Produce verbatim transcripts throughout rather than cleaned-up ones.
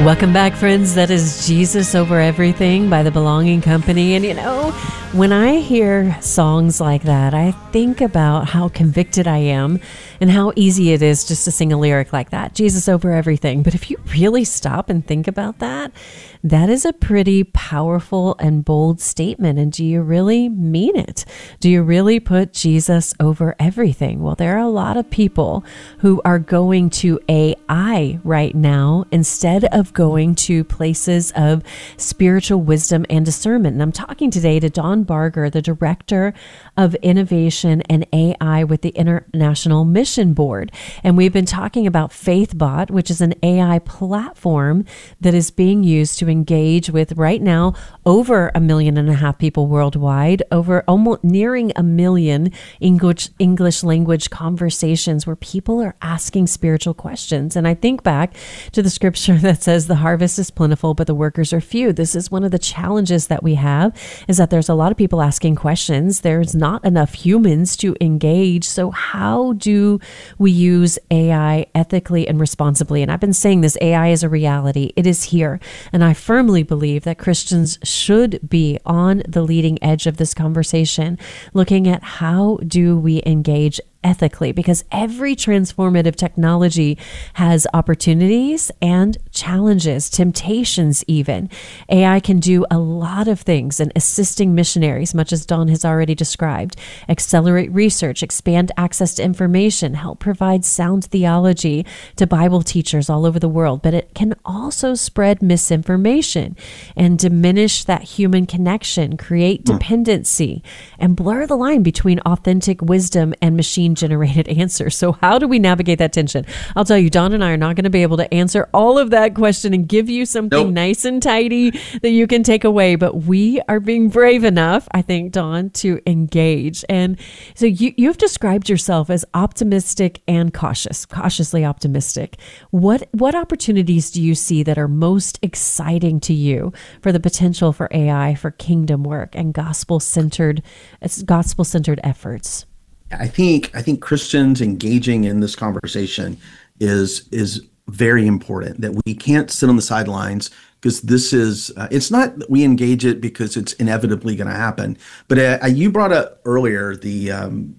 Welcome back, friends. That is Jesus Over Everything by The Belonging Company. And you know, when I hear songs like that, I think about how convicted I am and how easy it is just to sing a lyric like that, Jesus over everything. But if you really stop and think about that, that is a pretty powerful and bold statement. And do you really mean it? Do you really put Jesus over everything? Well, there are a lot of people who are going to A I right now instead of going to places of spiritual wisdom and discernment. And I'm talking today to Don Barger, the Director of Innovation and A I with the International Mission Board. And we've been talking about FaithBot, which is an A I platform that is being used to engage with right now over a million and a half people worldwide, over almost nearing a million English English language conversations where people are asking spiritual questions. And I think back to the scripture that says the harvest is plentiful, but the workers are few. This is one of the challenges that we have, is that there's a lot of people asking questions. There's not enough humans to engage. So how do we use A I ethically and responsibly? And I've been saying this, A I is a reality. It is here. And I firmly believe that Christians should be on the leading edge of this conversation, looking at how do we engage ethically, because every transformative technology has opportunities and challenges, temptations even. A I can do a lot of things in assisting missionaries, much as Don has already described, accelerate research, expand access to information, help provide sound theology to Bible teachers all over the world. But it can also spread misinformation and diminish that human connection, create dependency, and blur the line between authentic wisdom and machine generated answers. So how do we navigate that tension? I'll tell you, Don and I are not going to be able to answer all of that question and give you something nope. nice and tidy that you can take away, but we are being brave enough, I think, Don, to engage. And so you, you've described yourself as optimistic and cautious, cautiously optimistic. What, what opportunities do you see that are most exciting to you for the potential for A I, for kingdom work and gospel-centered, gospel-centered efforts? I think I think Christians engaging in this conversation is is very important. That we can't sit on the sidelines, because this is uh, it's not that we engage it because it's inevitably going to happen. But uh, you brought up earlier the um,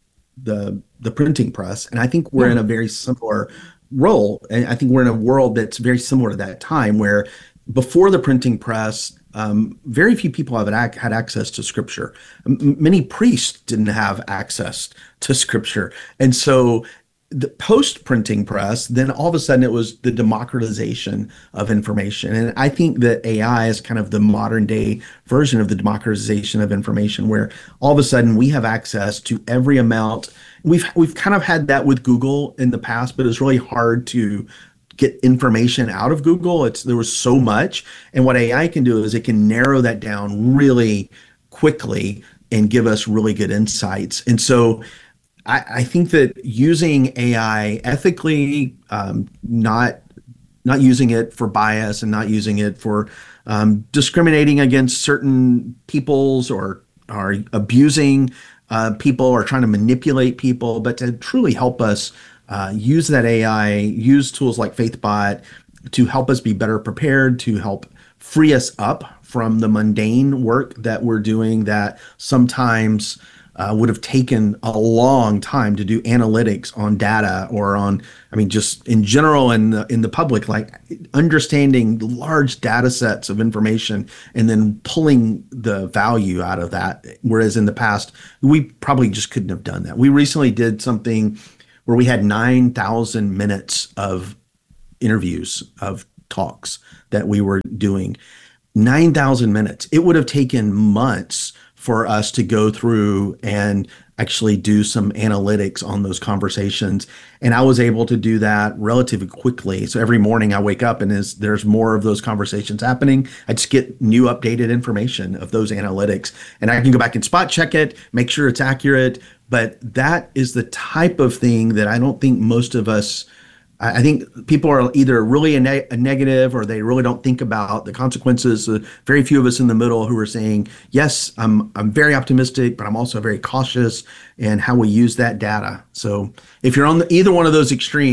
the the printing press, and I think we're yeah. in a very similar role. And I think we're in a world that's very similar to that time, where before the printing press, Um, very few people have ac- had access to Scripture. M- many priests didn't have access to Scripture. And so the post-printing press, then all of a sudden it was the democratization of information. And I think that A I is kind of the modern day version of the democratization of information, where all of a sudden we have access to every amount. We've, we've kind of had that with Google in the past, but it's really hard to get information out of Google. It's there was so much, and what A I can do is it can narrow that down really quickly and give us really good insights. And so I, I think that using A I ethically, um, not not using it for bias and not using it for um, discriminating against certain peoples or or abusing uh, people or trying to manipulate people, but to truly help us Uh, use that A I, use tools like FaithBot to help us be better prepared, to help free us up from the mundane work that we're doing that sometimes uh, would have taken a long time to do analytics on data or on, I mean, just in general in the, in the public, like understanding large data sets of information and then pulling the value out of that. Whereas in the past, we probably just couldn't have done that. We recently did something where we had nine thousand minutes of interviews, of talks that we were doing. nine thousand minutes. It would have taken months for us to go through and actually do some analytics on those conversations. And I was able to do that relatively quickly. So every morning I wake up and is there's more of those conversations happening. I just get new updated information of those analytics, and I can go back and spot check it, make sure it's accurate. But that is the type of thing that I don't think most of us, I think people are either really a, ne- a negative or they really don't think about the consequences. Uh, very few of us in the middle who are saying, yes, I'm I'm very optimistic, but I'm also very cautious in how we use that data. So if you're on the, either one of those extremes,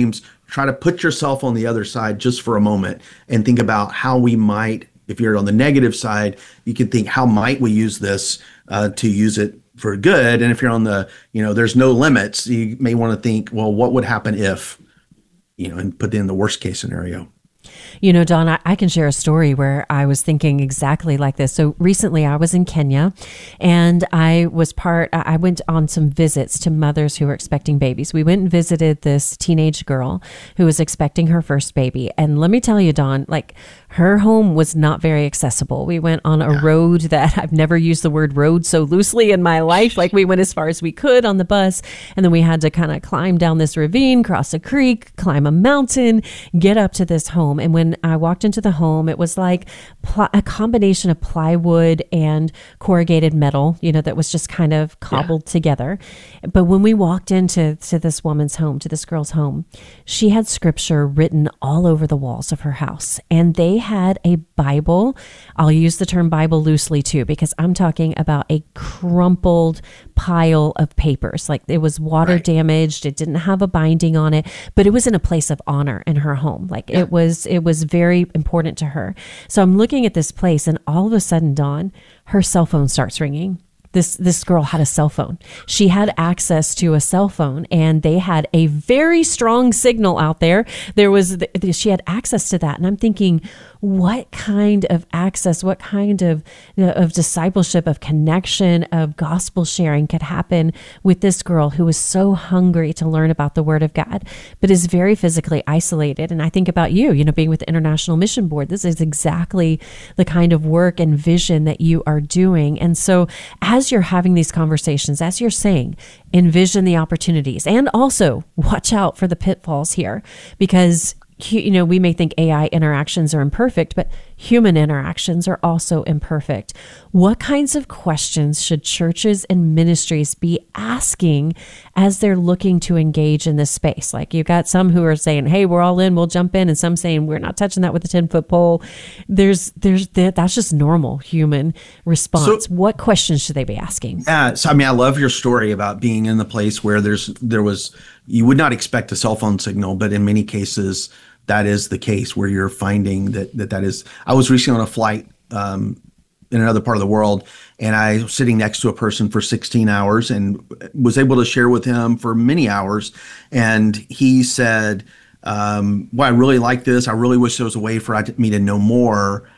try to put yourself on the other side just for a moment and think about how we might, if you're on the negative side, you can think, how might we use this uh, to use it for good? And if you're on the, you know, there's no limits, you may want to think, well, what would happen if, you know, and put in the worst case scenario. You know, Don, I, I can share a story where I was thinking exactly like this. So recently I was in Kenya and I was part, I went on some visits to mothers who were expecting babies. We went and visited this teenage girl who was expecting her first baby. And let me tell you, Don, like her home was not very accessible. We went on a yeah. road that I've never used the word road so loosely in my life. Like we went as far as we could on the bus. And then we had to kind of climb down this ravine, cross a creek, climb a mountain, get up to this home. And when I walked into the home, it was like pl- a combination of plywood and corrugated metal, you know, that was just kind of cobbled yeah. together. But when we walked into to this woman's home, to this girl's home, she had scripture written all over the walls of her house. And they had a Bible. I'll use the term Bible loosely too, because I'm talking about a crumpled pile of papers. Like it was water right. damaged. It didn't have a binding on it, but it was in a place of honor in her home. Like yeah. it was, it was very important to her. So I'm looking at this place and all of a sudden, Dawn, her cell phone starts ringing. This this girl had a cell phone. She had access to a cell phone and they had a very strong signal out there. There was, she had access to that. And I'm thinking, what kind of access, what kind of, of discipleship, of connection, of gospel sharing could happen with this girl who was so hungry to learn about the Word of God, but is very physically isolated. And I think about you, you know, being with the International Mission Board, this is exactly the kind of work and vision that you are doing. And so as you're having these conversations, as you're saying, envision the opportunities and also watch out for the pitfalls here, because you know, we may think A I interactions are imperfect, but human interactions are also imperfect. What kinds of questions should churches and ministries be asking as they're looking to engage in this space? Like you've got some who are saying, hey, we're all in, we'll jump in. And some saying, we're not touching that with a ten foot pole. There's, there's, that's just normal human response. So, what questions should they be asking? Yeah. So, I mean, I love your story about being in the place where there's, there was, you would not expect a cell phone signal, but in many cases, that is the case where you're finding that that, that is. I was recently on a flight um, in another part of the world, and I was sitting next to a person for sixteen hours and was able to share with him for many hours. And he said, um, well, I really like this. I really wish there was a way for me to know more.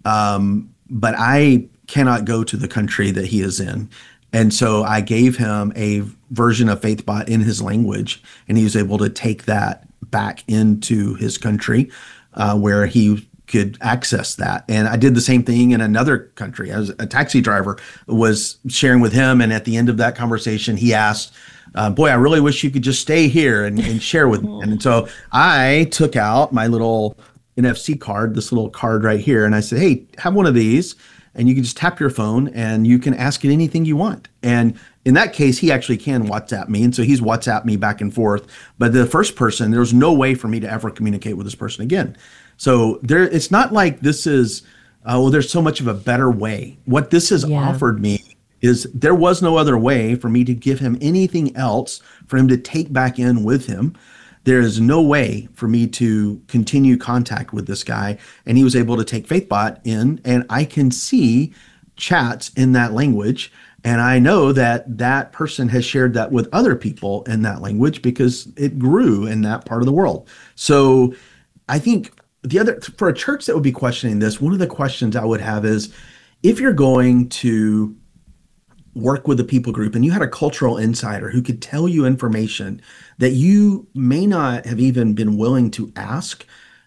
Um, but I cannot go to the country that he is in. And so I gave him a version of FaithBot in his language, and he was able to take that back into his country uh, where he could access that. And I did the same thing in another country. I was a taxi driver, was sharing with him. And at the end of that conversation, he asked, uh, boy, I really wish you could just stay here and, and share with me. And so I took out my little N F C card, this little card right here. And I said, hey, have one of these. And you can just tap your phone and you can ask it anything you want. And in that case, he actually can WhatsApp me. And so he's WhatsApp me back and forth. But the first person, there was no way for me to ever communicate with this person again. So there, it's not like this is, oh, well, there's so much of a better way. What this has yeah. offered me is there was no other way for me to give him anything else for him to take back in with him. There is no way for me to continue contact with this guy. And he was able to take FaithBot in, and I can see chats in that language. And I know that that person has shared that with other people in that language because it grew in that part of the world. So I think the other, for a church that would be questioning this, one of the questions I would have is, if you're going to work with a people group and you had a cultural insider who could tell you information that you may not have even been willing to ask,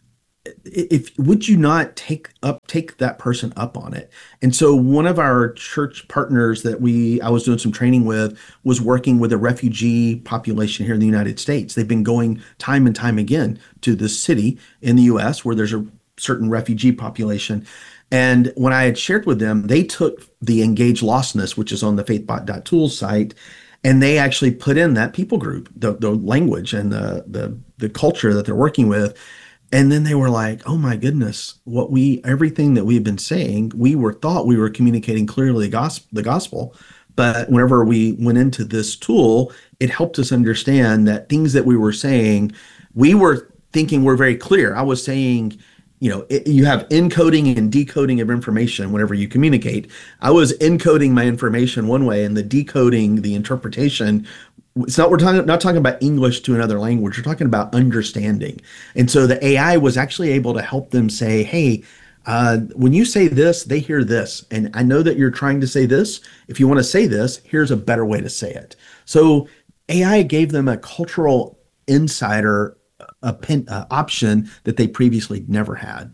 if would you not take up take that person up on it? And so one of our church partners that we I was doing some training with was working with a refugee population here in the United States. They've been going time and time again to this city in the U S where there's a certain refugee population. And when I had shared with them, they took the Engage Lostness, which is on the faithbot dot tools site, and they actually put in that people group, the, the language and the, the the culture that they're working with. And then they were like, oh my goodness, what we everything that we've been saying, we were thought we were communicating clearly the gospel, the gospel. But whenever we went into this tool, it helped us understand that things that we were saying, we were thinking we're very clear. I was saying, you know, it, you have encoding and decoding of information whenever you communicate. I was encoding my information one way and the decoding, the interpretation. It's not, we're talking, not talking about English to another language. We're talking about understanding. And so the A I was actually able to help them say, hey, uh, when you say this, they hear this. And I know that you're trying to say this. If you want to say this, here's a better way to say it. So A I gave them a cultural insider a pin, uh, option that they previously never had.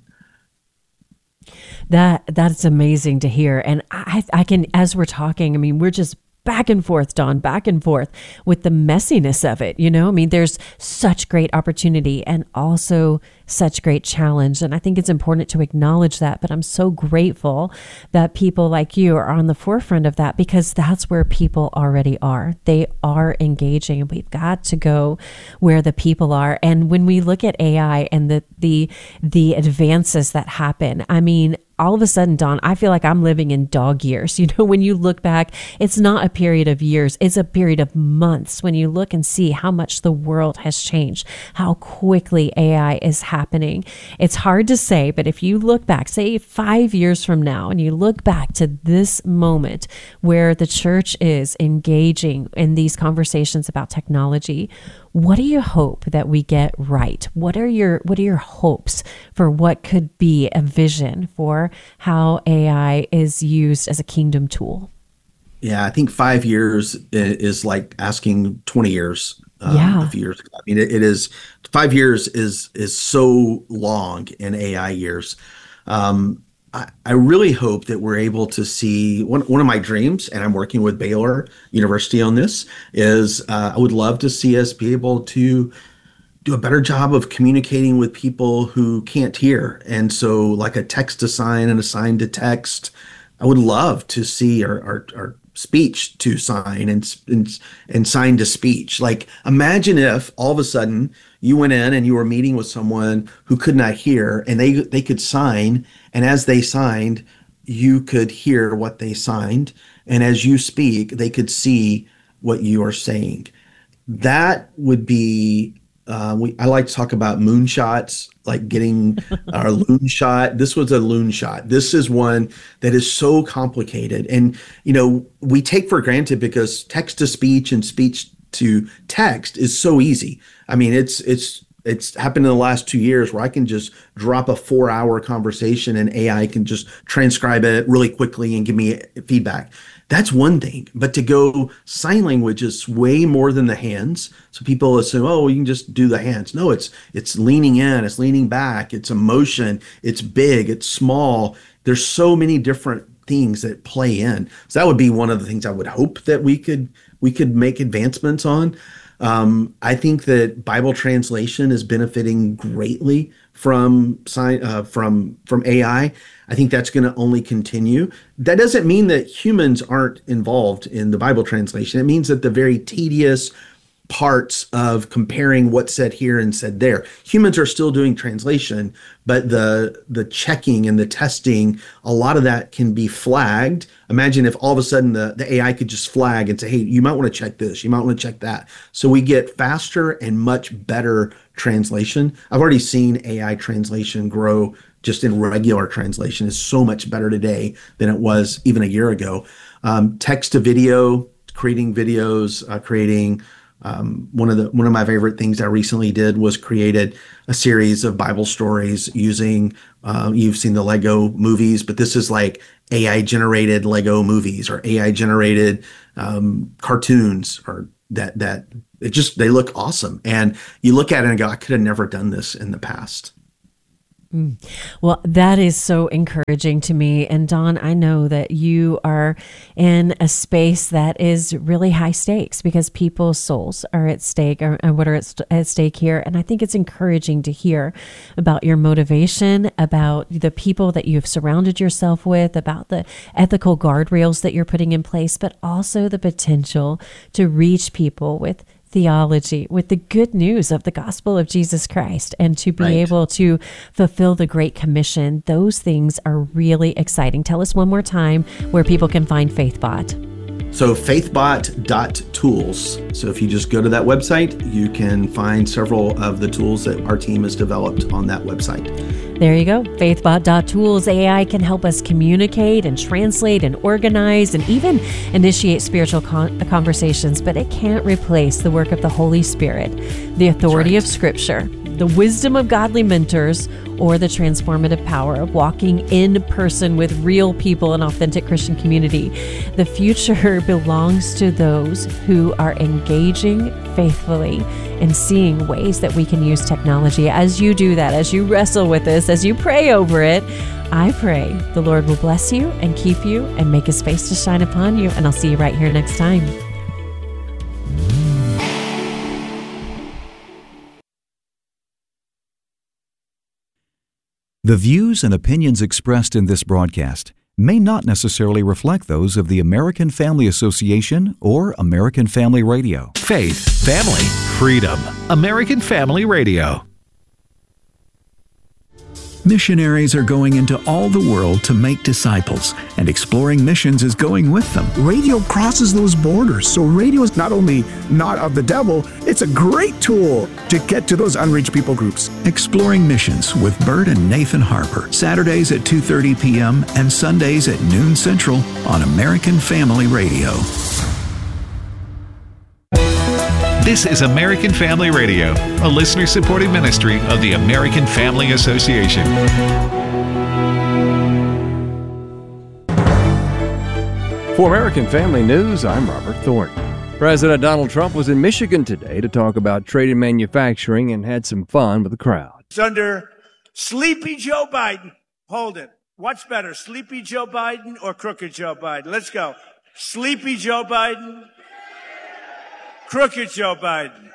That that's amazing to hear. And I, I can, as we're talking, I mean, we're just back and forth, Don, back and forth with the messiness of it. You know, I mean, there's such great opportunity and also such great challenge. And I think it's important to acknowledge that. But I'm so grateful that people like you are on the forefront of that, because that's where people already are. They are engaging, and we've got to go where the people are. And when we look at A I and the the the advances that happen, I mean, all of a sudden, Don, I feel like I'm living in dog years. You know, when you look back, it's not a period of years, it's a period of months when you look and see how much the world has changed, how quickly A I is happening. It's hard to say, but if you look back, say five years from now, and you look back to this moment where the church is engaging in these conversations about technology, what do you hope that we get right? What are your what are your hopes for what could be a vision for how A I is used as a kingdom tool? Yeah, I think five years is like asking twenty years. Um, Yeah. a few years ago. I mean, it, it is five years is is so long in A I years. Um, I, I really hope that we're able to see one one of my dreams, and I'm working with Baylor University on this, is uh, I would love to see us be able to do a better job of communicating with people who can't hear. And so like a text to sign and a sign to text, I would love to see our, our, our speech to sign and, and, and sign to speech. Like imagine if all of a sudden you went in and you were meeting with someone who could not hear, and they, they could sign. And as they signed, you could hear what they signed. And as you speak, they could see what you are saying. That would be Uh, we I like to talk about moonshots, like getting our loon shot. This was a loon shot. This is one that is so complicated. And, you know, we take for granted because text to speech and speech to text is so easy. I mean, it's it's it's happened in the last two years where I can just drop a four hour conversation and A I can just transcribe it really quickly and give me feedback. That's one thing, but to go sign language is way more than the hands. So people assume, oh, well, you can just do the hands. No, it's it's leaning in, it's leaning back, it's emotion, it's big, it's small. There's so many different things that play in. So that would be one of the things I would hope that we could we could make advancements on. Um, I think that Bible translation is benefiting greatly from sign uh, from from A I. I think that's going to only continue. That doesn't mean that humans aren't involved in the Bible translation. It means that the very tedious parts of comparing what's said here and said there, humans are still doing translation, but the the checking and the testing, a lot of that can be flagged. Imagine if all of a sudden the, the A I could just flag and say, hey, you might want to check this, you might want to check that. So we get faster and much better translation. I've already seen A I translation grow just in regular translation is so much better today than it was even a year ago. Um, text to video, creating videos, uh, creating Um, one of the one of my favorite things I recently did was created a series of Bible stories using, uh, you've seen the Lego movies, but this is like A I generated Lego movies or A I generated um, cartoons, or that that it just they look awesome. And you look at it and go, I could have never done this in the past. Mm. Well, that is so encouraging to me. And Don, I know that you are in a space that is really high stakes because people's souls are at stake, or, or what are at, at stake here. And I think it's encouraging to hear about your motivation, about the people that you've surrounded yourself with, about the ethical guardrails that you're putting in place, but also the potential to reach people with theology, with the good news of the gospel of Jesus Christ, and to be Right. able to fulfill the Great Commission. Those things are really exciting. Tell us one more time where people can find FaithBot. So faithbot dot tools. So if you just go to that website, you can find several of the tools that our team has developed on that website. There you go. faithbot dot tools. A I can help us communicate and translate and organize and even initiate spiritual con- conversations, but it can't replace the work of the Holy Spirit, the authority right. of Scripture, the wisdom of godly mentors, or the transformative power of walking in person with real people in authentic Christian community. The future belongs to those who are engaging faithfully and seeing ways that we can use technology. As you do that, as you wrestle with this, as you pray over it, I pray the Lord will bless you and keep you and make His face to shine upon you. And I'll see you right here next time. The views and opinions expressed in this broadcast may not necessarily reflect those of the American Family Association or American Family Radio. Faith, family, freedom. American Family Radio. Missionaries are going into all the world to make disciples, and Exploring Missions is going with them. Radio crosses those borders, so radio is not only not of the devil, it's a great tool to get to those unreached people groups. Exploring Missions with Bert and Nathan Harper, Saturdays at two thirty p.m. and Sundays at noon Central on American Family Radio. This is American Family Radio, a listener-supported ministry of the American Family Association. For American Family News, I'm Robert Thornton. President Donald Trump was in Michigan today to talk about trade and manufacturing and had some fun with the crowd. It's under Sleepy Joe Biden. Hold it. What's better, Sleepy Joe Biden or Crooked Joe Biden? Let's go. Sleepy Joe Biden. Crooked Joe Biden.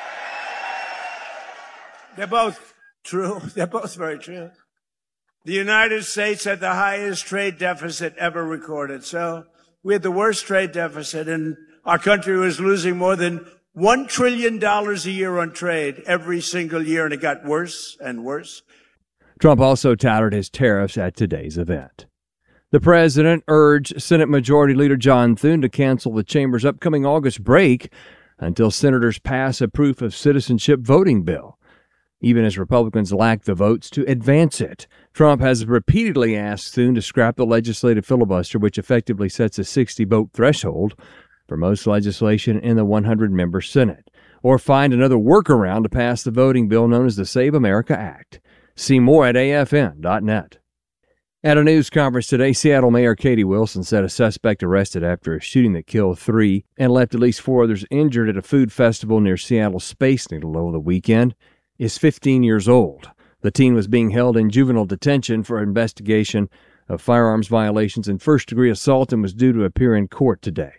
They're both true. They're both very true. The United States had the highest trade deficit ever recorded. So we had the worst trade deficit, and our country was losing more than one trillion dollars a year on trade every single year, and it got worse and worse. Trump also touted his tariffs at today's event. The president urged Senate Majority Leader John Thune to cancel the chamber's upcoming August break until senators pass a proof of citizenship voting bill, even as Republicans lack the votes to advance it. Trump has repeatedly asked Thune to scrap the legislative filibuster, which effectively sets a sixty-vote threshold for most legislation in the one hundred member Senate, or find another workaround to pass the voting bill known as the Save America Act. See more at A F N dot net. At a news conference today, Seattle Mayor Katie Wilson said a suspect arrested after a shooting that killed three and left at least four others injured at a food festival near Seattle Space Needle over the weekend is fifteen years old. The teen was being held in juvenile detention for investigation of firearms violations and first-degree assault and was due to appear in court today.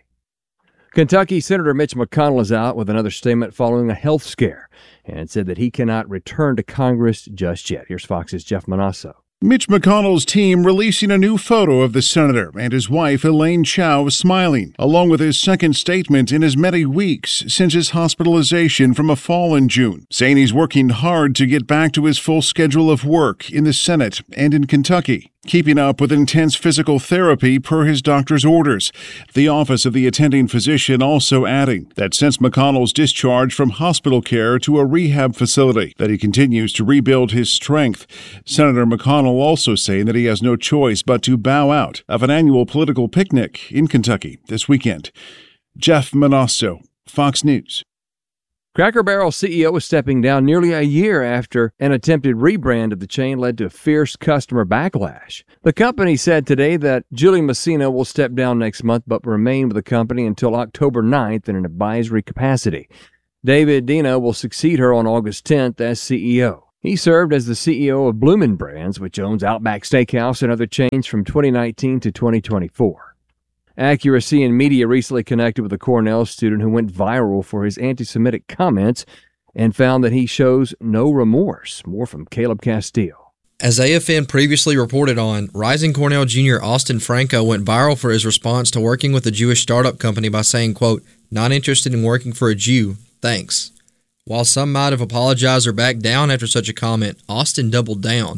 Kentucky Senator Mitch McConnell is out with another statement following a health scare and said that he cannot return to Congress just yet. Here's Fox's Jeff Manasso. Mitch McConnell's team releasing a new photo of the senator and his wife Elaine Chao smiling, along with his second statement in as many weeks since his hospitalization from a fall in June, saying he's working hard to get back to his full schedule of work in the Senate and in Kentucky, keeping up with intense physical therapy per his doctor's orders. The Office of the Attending Physician also adding that since McConnell's discharge from hospital care to a rehab facility, that he continues to rebuild his strength. Senator McConnell also saying that he has no choice but to bow out of an annual political picnic in Kentucky this weekend. Jeff Manasso, Fox News. Cracker Barrel C E O is stepping down nearly a year after an attempted rebrand of the chain led to fierce customer backlash. The company said today that Julie Messina will step down next month but remain with the company until October ninth in an advisory capacity. David Dina will succeed her on August tenth as C E O. He served as the C E O of Bloomin' Brands, which owns Outback Steakhouse and other chains from twenty nineteen to twenty twenty-four. Accuracy in Media recently connected with a Cornell student who went viral for his anti-Semitic comments and found that he shows no remorse. More from Caleb Castillo. As A F N previously reported on, rising Cornell junior Austin Franco went viral for his response to working with a Jewish startup company by saying, quote, "Not interested in working for a Jew, thanks." While some might have apologized or backed down after such a comment, Austin doubled down.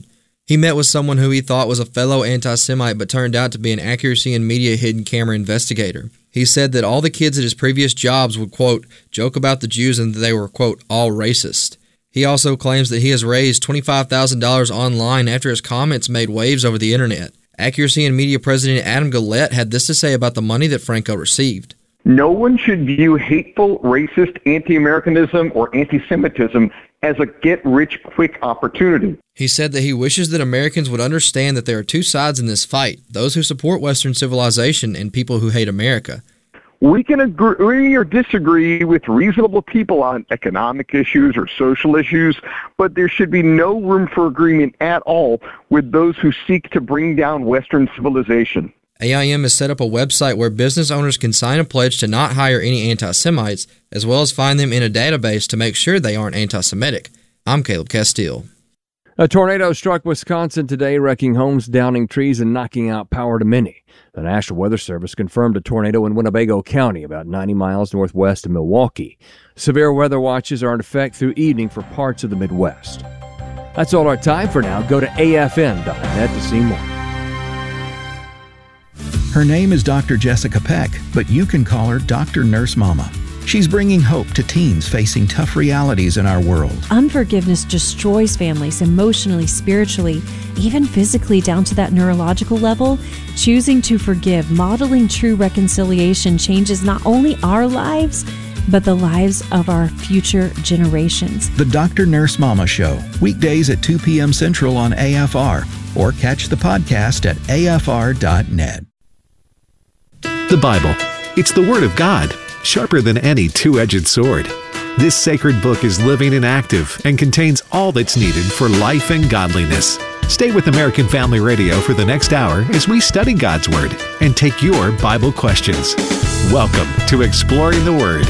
He met with someone who he thought was a fellow anti-Semite but turned out to be an accuracy and media hidden camera investigator. He said that all the kids at his previous jobs would, quote, joke about the Jews and that they were, quote, all racist. He also claims that he has raised twenty-five thousand dollars online after his comments made waves over the internet. Accuracy and Media President Adam Gullett had this to say about the money that Franco received. No one should view hateful, racist, anti-Americanism or anti-Semitism as a get-rich-quick opportunity. He said that he wishes that Americans would understand that there are two sides in this fight, those who support Western civilization and people who hate America. We can agree or disagree with reasonable people on economic issues or social issues, but there should be no room for agreement at all with those who seek to bring down Western civilization. A I M has set up a website where business owners can sign a pledge to not hire any anti-Semites, as well as find them in a database to make sure they aren't anti-Semitic. I'm Caleb Castile. A tornado struck Wisconsin today, wrecking homes, downing trees, and knocking out power to many. The National Weather Service confirmed a tornado in Winnebago County, about ninety miles northwest of Milwaukee. Severe weather watches are in effect through evening for parts of the Midwest. That's all our time for now. Go to A F N dot net to see more. Her name is Doctor Jessica Peck, but you can call her Doctor Nurse Mama. She's bringing hope to teens facing tough realities in our world. Unforgiveness destroys families emotionally, spiritually, even physically down to that neurological level. Choosing to forgive, modeling true reconciliation changes not only our lives, but the lives of our future generations. The Doctor Nurse Mama Show, weekdays at two p.m. Central on A F R, or catch the podcast at A F R dot net. The Bible. It's the Word of God, sharper than any two-edged sword. This sacred book is living and active and contains all that's needed for life and godliness. Stay with American Family Radio for the next hour as we study God's Word and take your Bible questions. Welcome to Exploring the Word.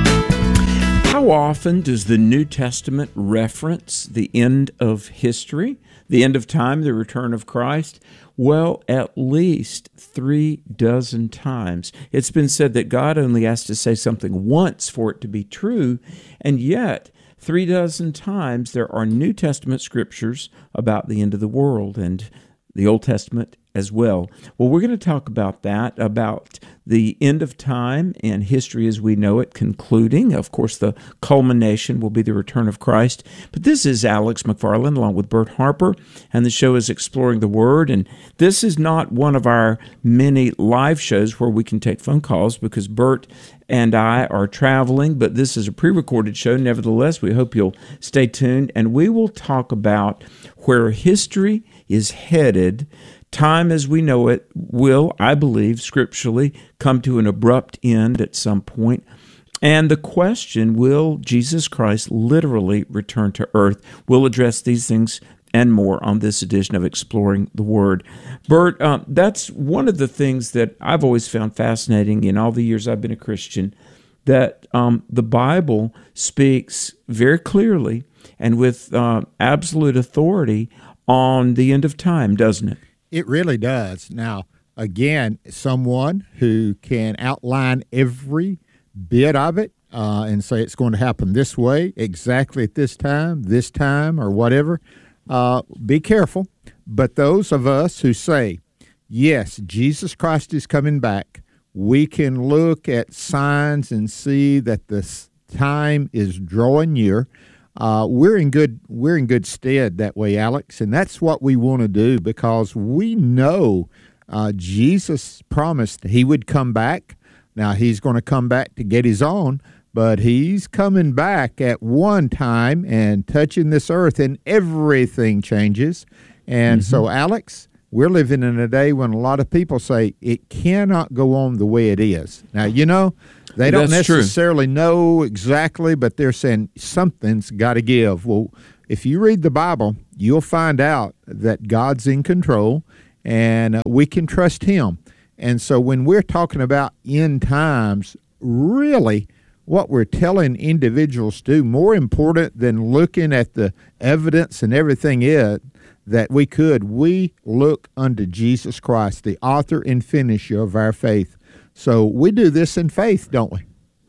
How often does the New Testament reference the end of history, the end of time, the return of Christ? Well, at least three dozen times. It's been said that God only has to say something once for it to be true, and yet three dozen times there are New Testament scriptures about the end of the world and the Old Testament as well. Well, we're going to talk about that, about the end of time and history as we know it concluding. Of course, the culmination will be the return of Christ. But this is Alex McFarland along with Bert Harper, and the show is Exploring the Word. And this is not one of our many live shows where we can take phone calls because Bert and I are traveling, but this is a pre-recorded show. Nevertheless, we hope you'll stay tuned, and we will talk about where history is headed. Time as we know it will, I believe, scripturally come to an abrupt end at some point. And the question, will Jesus Christ literally return to earth? We'll address these things and more on this edition of Exploring the Word. Bert, um, that's one of the things that I've always found fascinating in all the years I've been a Christian, that um, the Bible speaks very clearly and with uh, absolute authority on the end of time, doesn't it? It really does. Now, again, someone who can outline every bit of it uh, and say it's going to happen this way, exactly at this time, this time, or whatever, uh, be careful. But those of us who say, yes, Jesus Christ is coming back, we can look at signs and see that the time is drawing near. Uh, we're in good we're in good stead that way, Alex, and that's what we want to do because we know uh, Jesus promised he would come back. Now, he's going to come back to get his own, but he's coming back at one time and touching this earth, and everything changes. And mm-hmm. so, Alex, we're living in a day when a lot of people say it cannot go on the way it is. Now, you know, they don't That's necessarily true. know exactly, but they're saying something's got to give. Well, if you read the Bible, you'll find out that God's in control, and uh, we can trust him. And so when we're talking about end times, really what we're telling individuals to do, more important than looking at the evidence and everything is, that we could, we look unto Jesus Christ, the author and finisher of our faith. So we do this in faith, don't we?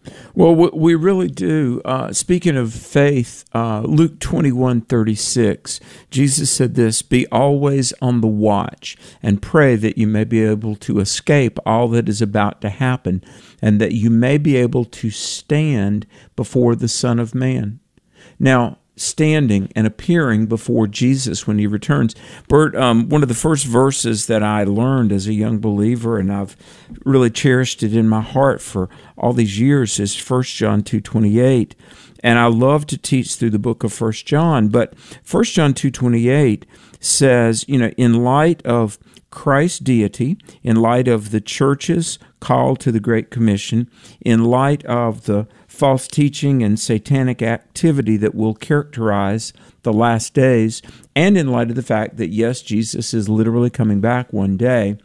Well, we really do. Uh, speaking of faith, uh, Luke twenty-one thirty-six, Jesus said this, "Be always on the watch and pray that you may be able to escape all that is about to happen and that you may be able to stand before the Son of Man." Now, standing and appearing before Jesus when he returns. Bert, um, one of the first verses that I learned as a young believer, and I've really cherished it in my heart for all these years, is First John two twenty-eight. And I love to teach through the book of First John, but First John two twenty-eight says, you know, in light of Christ's deity, in light of the church's call to the Great Commission, in light of the false teaching and satanic activity that will characterize the last days, and in light of the fact that, yes, Jesus is literally coming back one day,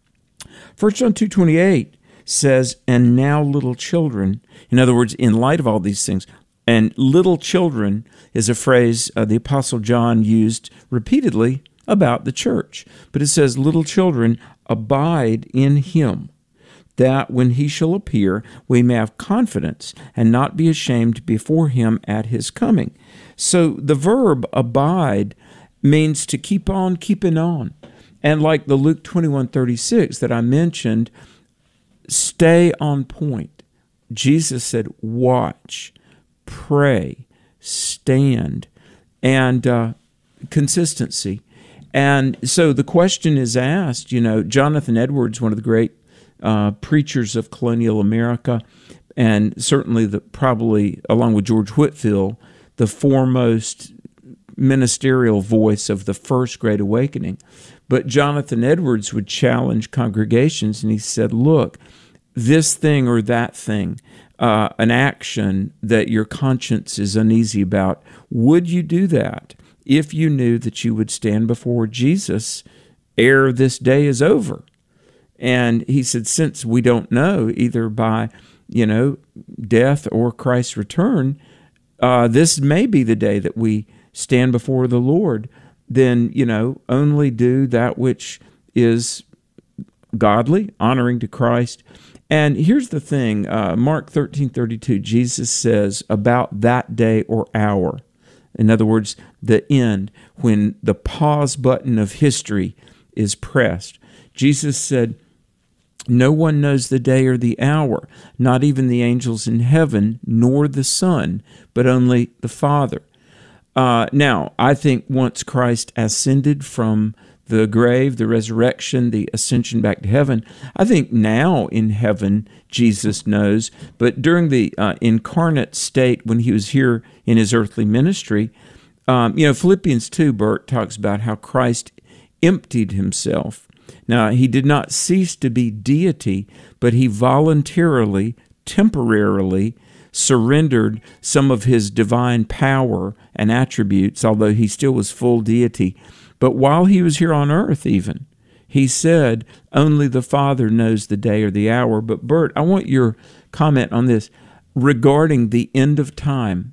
First John two twenty-eight says, "And now little children," in other words, in light of all these things, and little children is a phrase uh, the Apostle John used repeatedly about the church. But it says, "Little children, abide in him, that when he shall appear, we may have confidence and not be ashamed before him at his coming." So the verb abide means to keep on keeping on. And like the Luke twenty-one thirty-six that I mentioned, stay on point. Jesus said, watch, pray, stand, and uh, consistency. And so the question is asked, you know, Jonathan Edwards, one of the great uh, preachers of colonial America, and certainly the probably, along with George Whitefield, the foremost ministerial voice of the First Great Awakening. But Jonathan Edwards would challenge congregations, and he said, look, this thing or that thing, uh, an action that your conscience is uneasy about, would you do that if you knew that you would stand before Jesus ere this day is over? And he said, since we don't know, either by, you know, death or Christ's return, uh, this may be the day that we stand before the Lord. Then, you know, only do that which is godly, honoring to Christ. And here's the thing, uh, Mark thirteen thirty-two, Jesus says about that day or hour, in other words, the end, when the pause button of history is pressed. Jesus said, no one knows the day or the hour, not even the angels in heaven, nor the Son, but only the Father. Uh, now, I think once Christ ascended from the grave, the resurrection, the ascension back to heaven, I think now in heaven Jesus knows. But during the uh, incarnate state when he was here in his earthly ministry, um, you know, Philippians two, Bert, talks about how Christ emptied himself. Now, he did not cease to be deity, but he voluntarily, temporarily surrendered some of his divine power and attributes, although he still was full deity. But while he was here on earth even, he said, only the Father knows the day or the hour. But Bert, I want your comment on this regarding the end of time.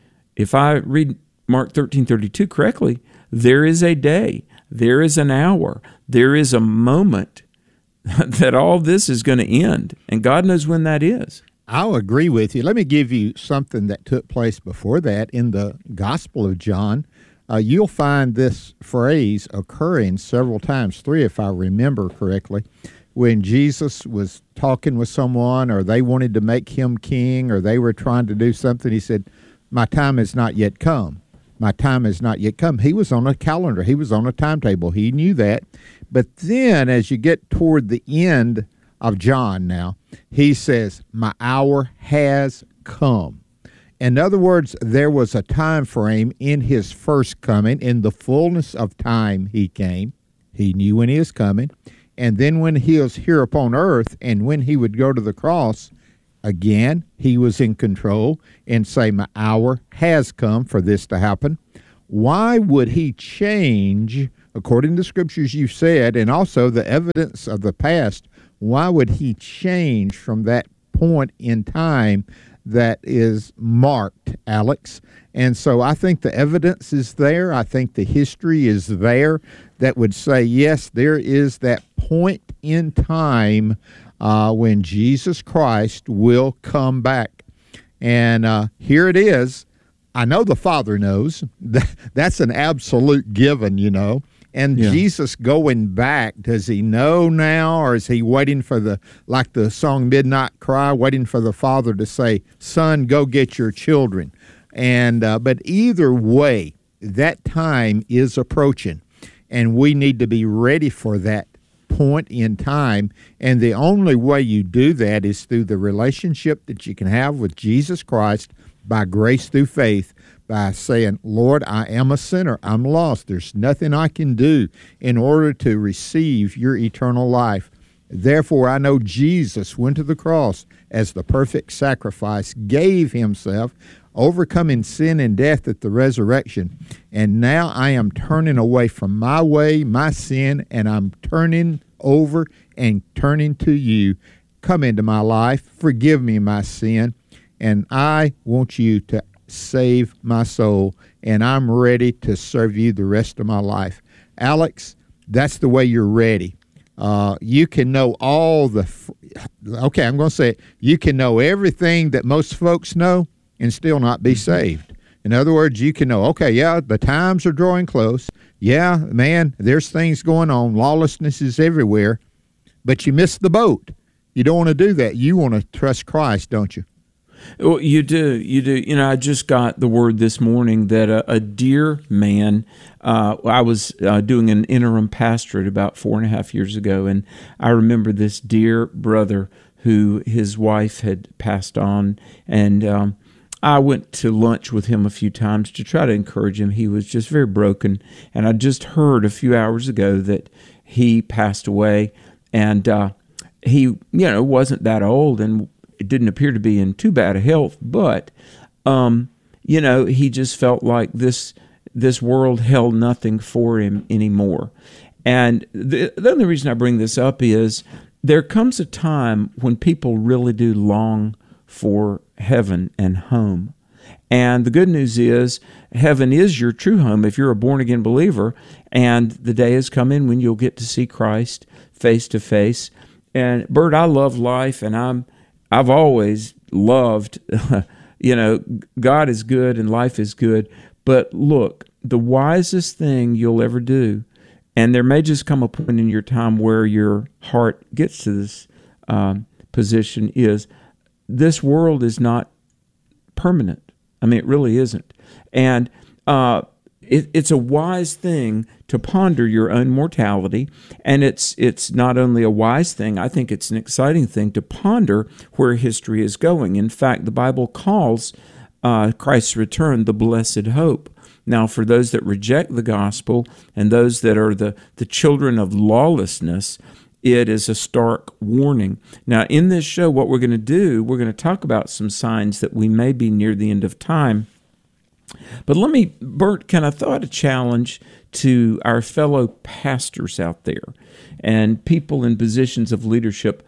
If I read Mark thirteen thirty-two correctly, there is a day, there is an hour, there is a moment that all this is going to end, and God knows when that is. I'll agree with you. Let me give you something that took place before that in the Gospel of John. Uh, you'll find this phrase occurring several times, three if I remember correctly, when Jesus was talking with someone or they wanted to make him king or they were trying to do something. He said, my time has not yet come. My time has not yet come. He was on a calendar. He was on a timetable. He knew that. But then as you get toward the end of John now, he says, my hour has come. In other words, there was a time frame in his first coming. In the fullness of time he came. He knew when he was coming. And then when he was here upon earth and when he would go to the cross, again, he was in control and say, my hour has come for this to happen. Why would he change, according to the scriptures you said, and also the evidence of the past, why would he change from that point in time that is marked, Alex? And so I think the evidence is there. I think the history is there that would say, yes, there is that point in time uh, when Jesus Christ will come back. And uh, here it is. I know the Father knows. That's an absolute given, you know. And yeah. Jesus going back, does he know now, or is he waiting for the, like the song Midnight Cry, waiting for the Father to say, son, go get your children? And uh, but either way, that time is approaching, and we need to be ready for that point in time. And the only way you do that is through the relationship that you can have with Jesus Christ by grace through faith, by saying, Lord, I am a sinner. I'm lost. There's nothing I can do in order to receive your eternal life. Therefore, I know Jesus went to the cross as the perfect sacrifice, gave himself, overcoming sin and death at the resurrection. And now I am turning away from my way, my sin, and I'm turning over and turning to you. Come into my life. Forgive me my sin. And I want you to save my soul, and I'm ready to serve you the rest of my life. Alex, that's the way you're ready. Uh, you can know all the, okay, I'm going to say it. You can know everything that most folks know and still not be saved. In other words, you can know, okay, yeah, the times are drawing close. Yeah, man, there's things going on. Lawlessness is everywhere, but you missed the boat. You don't want to do that. You want to trust Christ, don't you? Well, you do, you do. You know, I just got the word this morning that a, a dear man, uh, I was uh, doing an interim pastorate about four and a half years ago, and I remember this dear brother who his wife had passed on, and um, I went to lunch with him a few times to try to encourage him. He was just very broken, and I just heard a few hours ago that he passed away, and uh, he, you know, wasn't that old, and it didn't appear to be in too bad a health, but, um, you know, he just felt like this this world held nothing for him anymore. And the, the only reason I bring this up is there comes a time when people really do long for heaven and home. And the good news is heaven is your true home if you're a born-again believer, and the day is coming when you'll get to see Christ face to face. And, Bert, I love life, and I'm I've always loved, you know, God is good and life is good. But look, the wisest thing you'll ever do, and there may just come a point in your time where your heart gets to this um, position, is this world is not permanent. I mean, it really isn't. And uh, it, it's a wise thing to ponder your own mortality, and it's it's not only a wise thing, I think it's an exciting thing to ponder where history is going. In fact, the Bible calls uh, Christ's return the blessed hope. Now, for those that reject the gospel and those that are the, the children of lawlessness, it is a stark warning. Now, in this show, what we're going to do, we're going to talk about some signs that we may be near the end of time. But let me, Bert, kind of throw out a challenge to our fellow pastors out there and people in positions of leadership.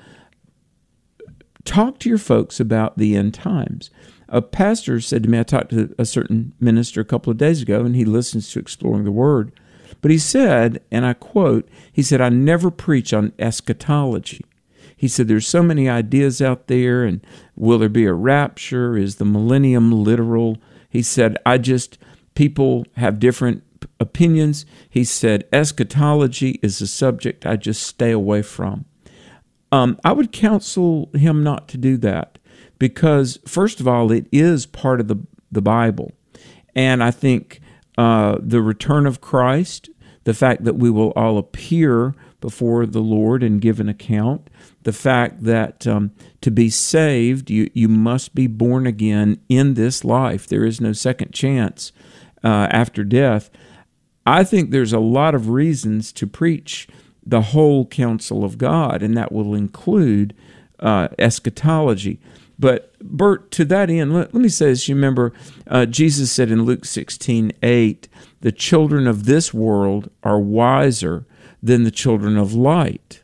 Talk to your folks about the end times. A pastor said to me, I talked to a certain minister a couple of days ago, and he listens to Exploring the Word. But he said, and I quote, he said, I never preach on eschatology. He said, there's so many ideas out there, and will there be a rapture? Is the millennium literal? He said, I just, people have different opinions. He said, eschatology is a subject I just stay away from. Um, I would counsel him not to do that because, first of all, it is part of the, the Bible. And I think uh, the return of Christ, the fact that we will all appear before the Lord and give an account, the fact that um, to be saved, you, you must be born again in this life. There is no second chance uh, after death. I think there's a lot of reasons to preach the whole counsel of God, and that will include uh, eschatology. But, Bert, to that end, let, let me say this. You remember, uh, Jesus said in Luke sixteen eight, the children of this world are wiser than the children of light.